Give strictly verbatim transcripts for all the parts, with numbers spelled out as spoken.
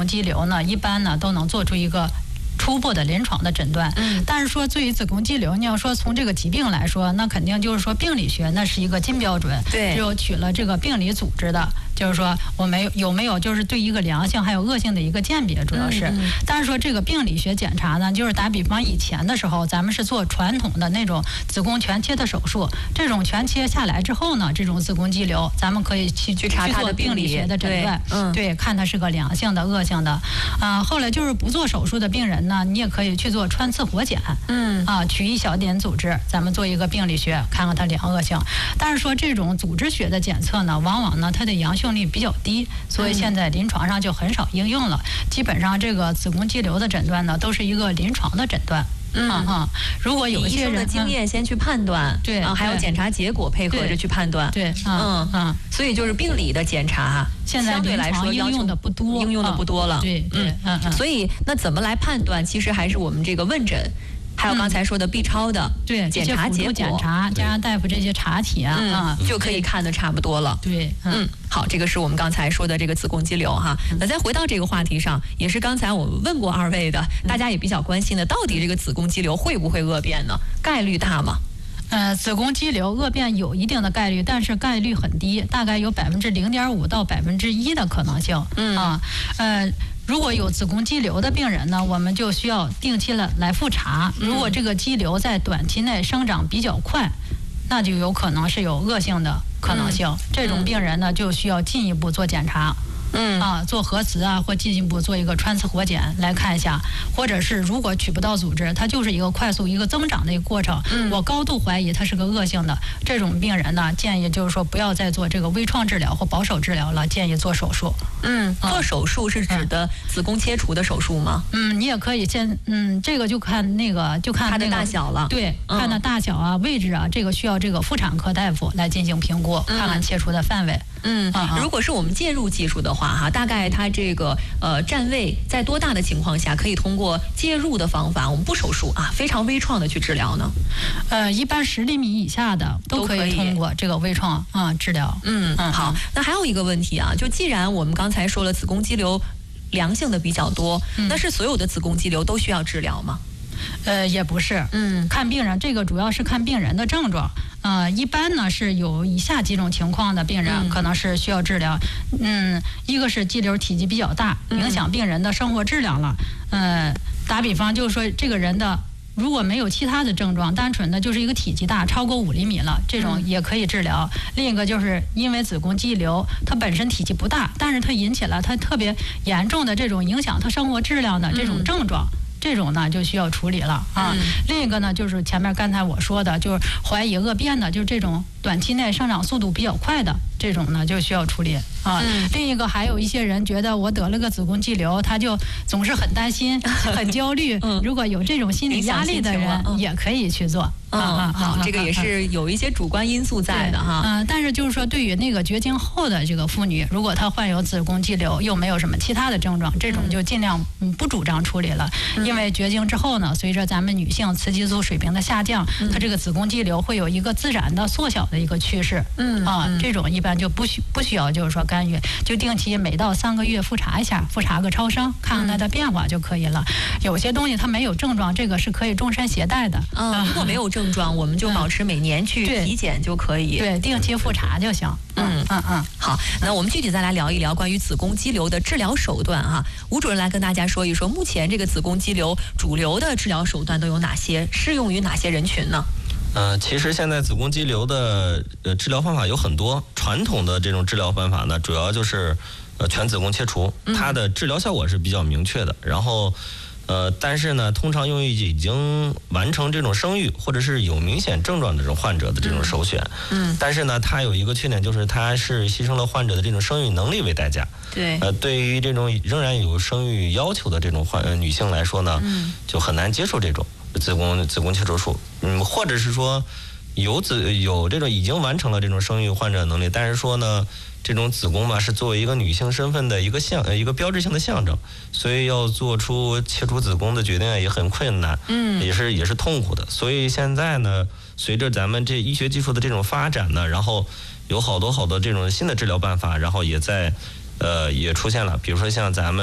宫肌瘤呢，一般呢都能做出一个初步的临床的诊断。嗯，但是说对于子宫肌瘤，你要说从这个疾病来说，那肯定就是说病理学那是一个金标准， 对， 只有取了这个病理组织的。就是说我没有有没有就是对一个良性还有恶性的一个鉴别，主要是。嗯嗯、但是说这个病理学检查呢，就是打比方以前的时候，咱们是做传统的那种子宫全切的手术，这种全切下来之后呢，这种子宫肌瘤，咱们可以去去查它的病理学的诊断， 嗯， 对，看它是个良性的、恶性的。啊、呃，后来就是不做手术的病人呢，你也可以去做穿刺活检，嗯，啊，取一小点组织，咱们做一个病理学，看看它良恶性。但是说这种组织学的检测呢，往往呢它的阳性率比较低，所以现在临床上就很少应用了。基本上这个子宫肌瘤的诊断呢，都是一个临床的诊断。嗯嗯，如果有一些人的经验先去判断， 对啊，还有检查结果配合着去判断， 对，嗯嗯， 所以就是病理的检查， 现在相对来说应用的不多， 应用的不多了， 对对，嗯嗯， 所以那怎么来判断？其实还是我们这个问诊。还有刚才说的 B 超的对检查结果， 检查加上大夫这些查体啊， 嗯，就可以看得差不多了。 对， 嗯，好，这个是我们刚才说的这个子宫肌瘤哈。那再回到这个话题上，也是刚才我问过二位的，大家也比较关心的，到底这个子宫肌瘤会不会恶变呢？概率大吗？ 呃，子宫肌瘤恶变有一定的概率，但是概率很低，大概有百分之零点五到百分之一的可能性。嗯啊，呃。如果有子宫肌瘤的病人呢，我们就需要定期了来复查。如果这个肌瘤在短期内生长比较快，那就有可能是有恶性的可能性。嗯、这种病人呢，就需要进一步做检查。嗯啊，做核磁啊，或进一步做一个穿刺活检来看一下，或者是如果取不到组织，它就是一个快速一个增长的一个过程。嗯，我高度怀疑它是个恶性的，这种病人呢，建议就是说不要再做这个微创治疗或保守治疗了，建议做手术。 嗯，做手术是指的子宫切除的手术吗？ 嗯，你也可以先嗯，这个就看那个就看、那个、 它的大小了。 对， 嗯、 看它大小啊、位置啊，这个需要这个妇产科大夫来进行评估，嗯、看看切除的范围。 嗯，啊、如果是我们介入技术的话，哈，大概它这个呃占位在多大的情况下，可以通过介入的方法，我们不手术啊，非常微创的去治疗呢？ 呃，一般十厘米以下的都可以通过这个微创啊、呃、治疗。 嗯嗯，好，那还有一个问题啊，就既然我们刚才说了子宫肌瘤良性的比较多，嗯、那是所有的子宫肌瘤都需要治疗吗？ 呃，也不是，嗯，看病人，这个主要是看病人的症状。呃，一般呢是有以下几种情况的病人、嗯、可能是需要治疗。嗯，一个是肌瘤体积比较大，影响病人的生活质量了。呃，打比方就是说，这个人的如果没有其他的症状，单纯的就是一个体积大，超过五厘米了，这种也可以治疗。嗯、另一个就是因为子宫肌瘤，它本身体积不大，但是它引起了它特别严重的这种影响它生活质量的这种症状。嗯，这种呢就需要处理了啊。嗯、另一个呢就是前面刚才我说的，就是怀疑恶变的，就是这种短期内生长速度比较快的这种呢就需要处理啊。嗯、另一个还有一些人觉得我得了个子宫肌瘤，他就总是很担心、很焦虑。嗯、如果有这种心理压力的人，也可以去做。 嗯，好，这个也是有一些主观因素在的哈。 嗯，但是就是说，对于那个绝经后的这个妇女，如果她患有子宫肌瘤，又没有什么其他的症状，这种就尽量不主张处理了。嗯、因为绝经之后呢，随着咱们女性雌激素水平的下降，嗯、它这个子宫肌瘤会有一个自然的缩小的一个趋势。嗯啊，嗯这种一般就不需不需要就是说干预，就定期每到三个月复查一下，复查个超声，看看它的变化就可以了。有些东西它没有症状，这个是可以终身携带的。 嗯，如果没有症症状，我们就保持每年去体检就可以， 对，定期复查就行。嗯嗯嗯， 好，那我们具体再来聊一聊关于子宫肌瘤的治疗手段哈。吴主任来跟大家说一说，目前这个子宫肌瘤主流的治疗手段都有哪些，适用于哪些人群呢？ 呃，其实现在子宫肌瘤的呃治疗方法有很多，传统的这种治疗办法呢，主要就是呃全子宫切除，它的治疗效果是比较明确的，然后。呃，但是呢，通常用于已经完成这种生育或者是有明显症状的这种患者的这种首选。嗯。但是呢，它有一个缺点，就是它是牺牲了患者的这种生育能力为代价。 对。 呃，对于这种仍然有生育要求的这种患、呃、女性来说呢，嗯，就很难接受这种子宫子宫切除术。嗯，或者是说有子有这种已经完成了这种生育患者能力，但是说呢。这种子宫嘛，是作为一个女性身份的一个象呃一个标志性的象征，所以要做出切除子宫的决定也很困难，嗯，也是也是痛苦的。所以现在呢，随着咱们这医学技术的这种发展呢，然后有好多好多这种新的治疗办法，然后也在呃也出现了，比如说像咱们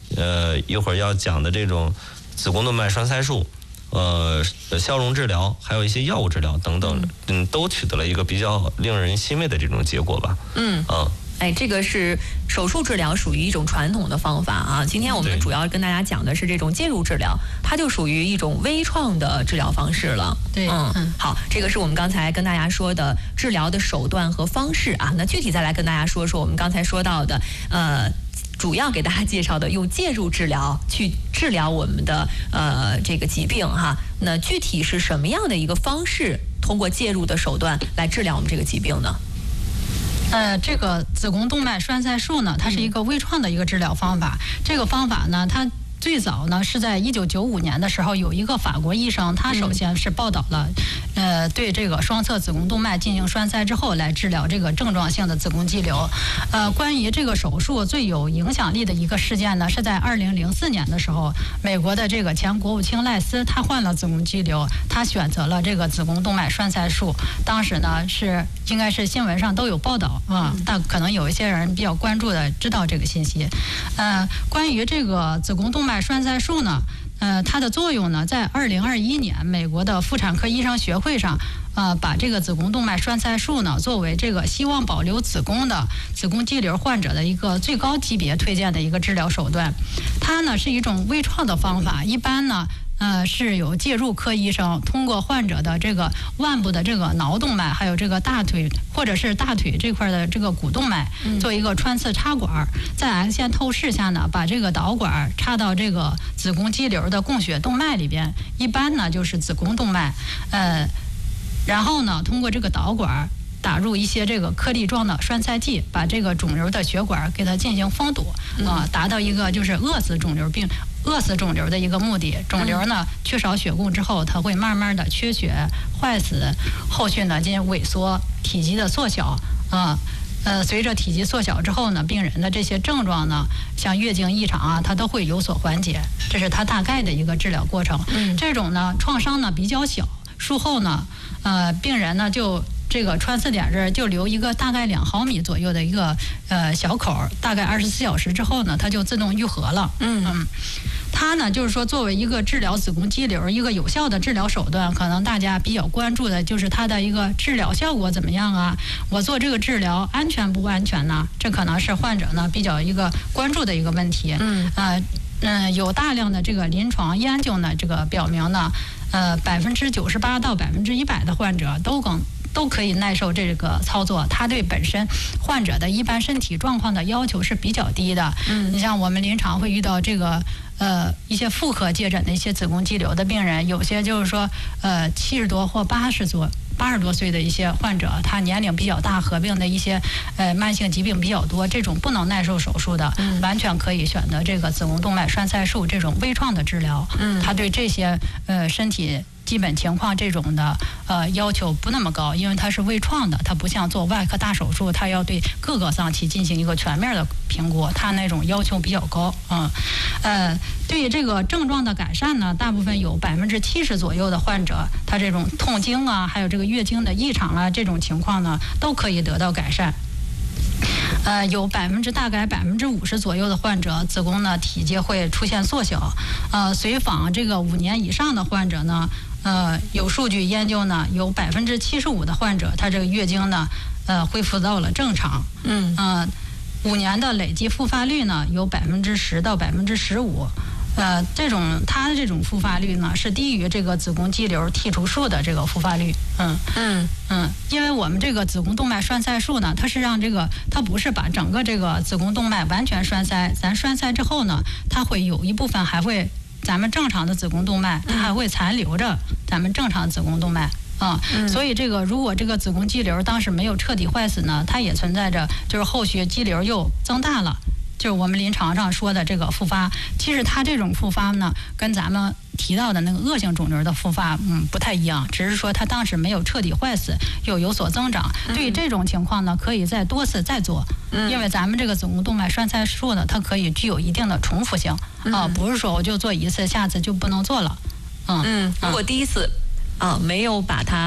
呃，一会儿要讲的这种子宫动脉栓塞术。呃，消融治疗，还有一些药物治疗等等，嗯，都取得了一个比较令人欣慰的这种结果吧。 嗯嗯， 哎，这个是手术治疗，属于一种传统的方法啊。今天我们主要跟大家讲的是这种介入治疗，它就属于一种微创的治疗方式了。 对， 嗯，嗯好，这个是我们刚才跟大家说的治疗的手段和方式啊。那具体再来跟大家说说我们刚才说到的，呃。主要给大家介绍的用介入治疗去治疗我们的呃这个疾病哈，那具体是什么样的一个方式，通过介入的手段来治疗我们这个疾病呢？ 呃，这个子宫动脉栓塞术呢，它是一个微创的一个治疗方法。嗯、这个方法呢，它最早呢是在一九九五年的时候，有一个法国医生，他首先是报道了，嗯、呃，对这个双侧子宫动脉进行栓塞之后来治疗这个症状性的子宫肌瘤。呃，关于这个手术最有影响力的一个事件呢，是在二零零四年的时候，美国的这个前国务卿赖斯他患了子宫肌瘤，他选择了这个子宫动脉栓塞术。当时呢是应该是新闻上都有报道啊、嗯，但可能有一些人比较关注的知道这个信息。呃，关于这个子宫动脉栓塞术呢，呃，它的作用呢，在二零二一年美国的妇产科医生学会上，呃，把这个子宫动脉栓塞术呢，作为这个希望保留子宫的子宫肌瘤患者的一个最高级别推荐的一个治疗手段。它呢是一种微创的方法，一般呢。呃，是有介入科医生通过患者的这个腕部的这个桡动脉，还有这个大腿或者是大腿这块的这个股动脉，做一个穿刺插管，在 X 线透视下呢，把这个导管插到这个子宫肌瘤的供血动脉里边，一般呢就是子宫动脉，呃，然后呢通过这个导管。打入一些这个颗粒状的栓塞剂，把这个肿瘤的血管给它进行封堵，啊、呃，达到一个就是饿死肿瘤病、饿死肿瘤的一个目的。肿瘤呢缺少血供之后，它会慢慢的缺血、坏死，后续呢进行萎缩、体积的缩小，啊、呃，呃，随着体积缩小之后呢，病人的这些症状呢，像月经异常啊，它都会有所缓解。这是它大概的一个治疗过程。嗯，这种呢创伤呢比较小，术后呢，呃，病人呢就。这个穿刺点这儿就留一个大概两毫米左右的一个呃小口，大概二十四小时之后呢，它就自动愈合了。嗯嗯，它呢就是说作为一个治疗子宫肌瘤一个有效的治疗手段，可能大家比较关注的就是它的一个治疗效果怎么样啊？我做这个治疗安全不安全呢？这可能是患者呢比较一个关注的一个问题。嗯呃嗯，有大量的这个临床研究呢，这个表明呢，呃百分之九十八到百分之一百的患者都更。都可以耐受这个操作，它对本身患者的一般身体状况的要求是比较低的。嗯，你像我们临床会遇到这个呃一些妇科接诊的一些子宫肌瘤的病人，有些就是说呃七十多或八十多八十多岁的一些患者，他年龄比较大，合并的一些呃慢性疾病比较多，这种不能耐受手术的，嗯、完全可以选择这个子宫动脉栓塞术这种微创的治疗。嗯，它对这些呃身体。基本情况这种的呃要求不那么高，因为它是微创的，它不像做外科大手术，它要对各个脏器进行一个全面的评估，它那种要求比较高。嗯，呃，对于这个症状的改善呢，大部分有百分之七十左右的患者，他这种痛经啊，还有这个月经的异常啊，这种情况呢，都可以得到改善。呃，有百分之大概百分之五十左右的患者，子宫呢体积会出现缩小。呃，随访这个五年以上的患者呢，呃，有数据研究呢，有百分之七十五的患者，他这个月经呢，呃，恢复到了正常。嗯。呃，五年的累计复发率呢，有百分之十到百分之十五。呃，这种它的这种复发率呢，是低于这个子宫肌瘤剔除术的这个复发率。嗯嗯嗯，因为我们这个子宫动脉栓塞术呢，它是让这个它不是把整个这个子宫动脉完全栓塞，咱栓塞之后呢，它会有一部分还会咱们正常的子宫动脉，它还会残留着咱们正常子宫动脉。啊、嗯，所以这个如果这个子宫肌瘤当时没有彻底坏死呢，它也存在着就是后续肌瘤又增大了。就是我们临床上说的这个复发，其实它这种复发呢，跟咱们提到的那个恶性肿瘤的复发，嗯，不太一样，只是说它当时没有彻底坏死，又有所增长。对于这种情况呢，可以再多次再做，因为咱们这个子宫动脉栓塞术呢，它可以具有一定的重复性啊、呃，不是说我就做一次，下次就不能做了。嗯嗯，如果第一次啊没有把它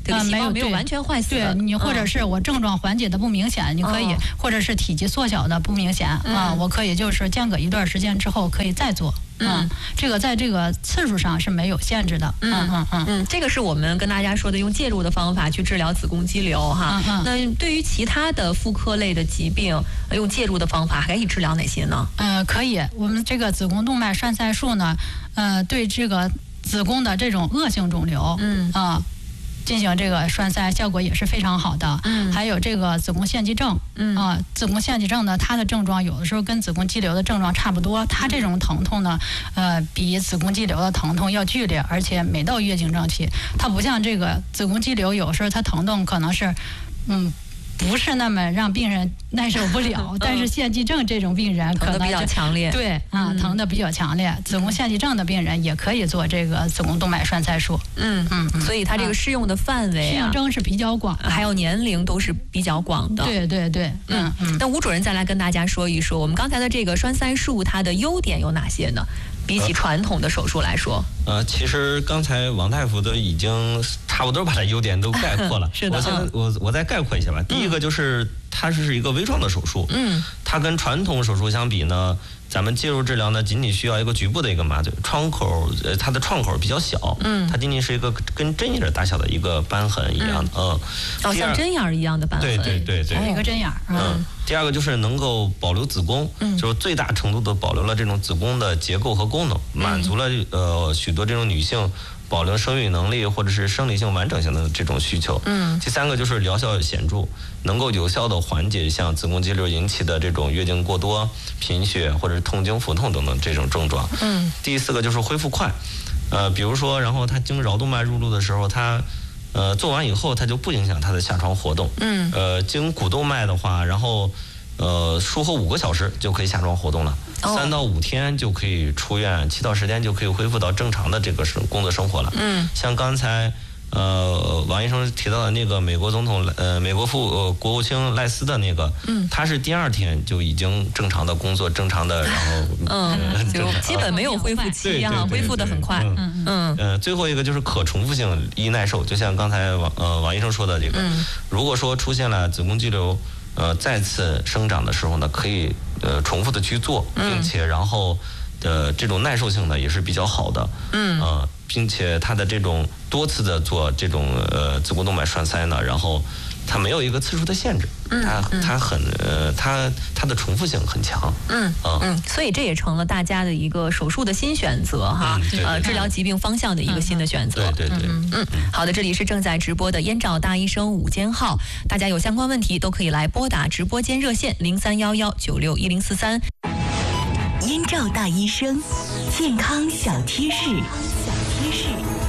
这个细胞没有完全坏死。 对你，或者是我症状缓解的不明显，你可以，或者是体积缩小的不明显啊，我可以就是间隔一段时间之后可以再做。嗯，这个在这个次数上是没有限制的。 嗯嗯嗯嗯，这个是我们跟大家说的用介入的方法去治疗子宫肌瘤哈。嗯嗯。那对于其他的妇科类的疾病，用介入的方法还可以治疗哪些呢？ 呃，可以。我们这个子宫动脉栓塞术呢，呃，对这个子宫的这种恶性肿瘤，嗯啊。进行这个栓塞效果也是非常好的，嗯，还有这个子宫腺肌症，嗯啊，子宫腺肌症呢，它的症状有的时候跟子宫肌瘤的症状差不多，它这种疼痛呢，呃，比子宫肌瘤的疼痛要剧烈，而且每到月经周期，它不像这个子宫肌瘤，有时候它疼痛可能是，嗯。不是那么让病人耐受不了，嗯、但是腺肌症这种病人可能比较强烈， 对啊、嗯，疼的比较强烈。子宫腺肌症的病人也可以做这个子宫动脉栓塞术。 嗯嗯，所以它这个适用的范围、啊、 适应症是比较广的， 还有年龄都是比较广的。 对对对，嗯嗯。 那吴主任再来跟大家说一说，我们刚才的这个栓塞术它的优点有哪些呢？比起传统的手术来说， 呃，其实刚才王大夫都已经差不多把它优点都概括了。 是的， 我现在我我再概括一下吧。嗯、第一个就是它是一个微创的手术，嗯，它跟传统手术相比呢，咱们介入治疗呢，仅仅需要一个局部的一个麻醉，创口呃它的创口比较小，嗯，它仅仅是一个跟针眼大小的一个瘢痕一样的，嗯， 哦，像针眼一样的瘢痕， 对对对对， 一个针眼， 嗯。第二个就是能够保留子宫，嗯、就是最大程度的保留了这种子宫的结构和功能，嗯、满足了呃许多这种女性保留生育能力或者是生理性完整性的这种需求。嗯。第三个就是疗效显著，能够有效的缓解像子宫肌瘤引起的这种月经过多、贫血或者是痛经、腹痛等等这种症状。嗯。第四个就是恢复快，呃，比如说，然后它经桡动脉入路的时候，它。呃，做完以后它就不影响它的下床活动。嗯。呃，经股动脉的话，然后呃术后五个小时就可以下床活动了，三、哦、到五天就可以出院，七到十天就可以恢复到正常的这个是工作生活了。嗯。像刚才呃王医生提到的那个美国总统呃美国副呃国务卿赖斯的那个，嗯，他是第二天就已经正常的工作，正常的，然后嗯，呃、就基本没有恢复期啊，恢复的很快。 嗯嗯呃，最后一个就是可重复性易耐受，就像刚才王呃王医生说的这个，嗯、如果说出现了子宫肌瘤呃再次生长的时候呢，可以呃重复的去做，并且然后的这种耐受性呢也是比较好的。嗯呃，并且它的这种多次的做这种呃子宫动脉栓塞呢，然后它没有一个次数的限制，它它很呃它它的重复性很强。 嗯嗯，所以这也成了大家的一个手术的新选择哈，呃治疗疾病方向的一个新的选择。 对对对。 嗯，好的，这里是正在直播的燕赵大医生午间号，大家有相关问题都可以来拨打直播间热线零三幺幺九六一零四三。 燕赵大医生，健康小贴士。小贴士。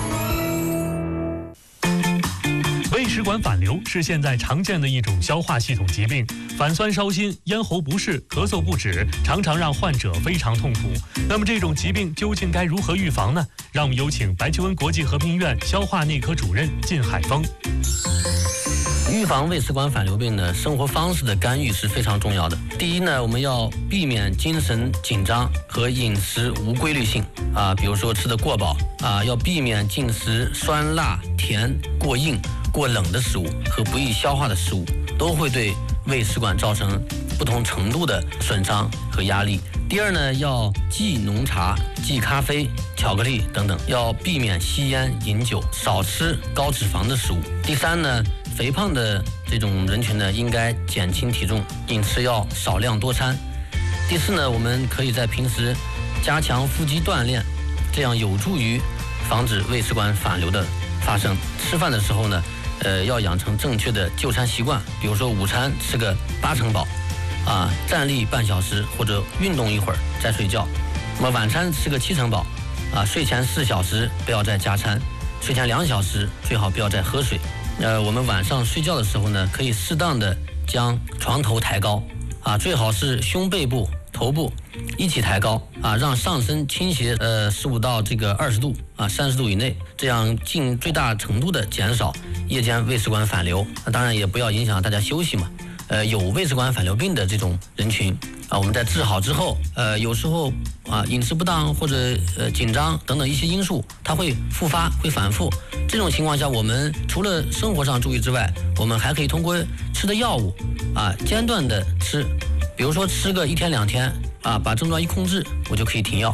胃食管反流是现在常见的一种消化系统疾病，反酸烧心、咽喉不适、咳嗽不止，常常让患者非常痛苦。那么这种疾病究竟该如何预防呢？让我们有请白求恩国际和平医院消化内科主任靳海峰。 预防胃食管反流病呢，生活方式的干预是非常重要的。第一呢，我们要避免精神紧张和饮食无规律性啊，比如说吃得过饱啊，要避免进食酸辣甜过硬过冷的食物和不易消化的食物，都会对胃食管造成不同程度的损伤和压力。第二呢，要忌浓茶、忌咖啡、巧克力等等，要避免吸烟、饮酒，少吃高脂肪的食物。第三呢，肥胖的这种人群呢，应该减轻体重，饮食要少量多餐。第四呢，我们可以在平时加强腹肌锻炼，这样有助于防止胃食管反流的发生。吃饭的时候呢，呃，要养成正确的就餐习惯，比如说午餐吃个八成饱，啊，站立半小时或者运动一会儿再睡觉。那么晚餐吃个七成饱，啊，睡前四小时不要再加餐，睡前两小时最好不要再喝水。呃，我们晚上睡觉的时候呢，可以适当的将床头抬高，啊，最好是胸背部、头部一起抬高，啊，让上身倾斜呃十五到这个二十度啊，三十度以内，这样尽最大程度的减少夜间胃食管反流。那当然也不要影响大家休息嘛。 呃有胃食管反流病的这种人群啊，我们在治好之后，呃有时候啊饮食不当或者呃紧张等等一些因素，它会复发会反复。这种情况下，我们除了生活上注意之外，我们还可以通过吃的药物啊间断的吃，比如说吃个一天两天啊，把症状一控制，我就可以停药。